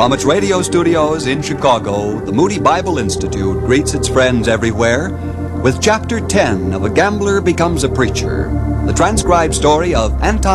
From its radio studios in Chicago, the Moody Bible Institute greets its friends everywhere with Chapter 10 of A Gambler Becomes a Preacher, the transcribed story of Anton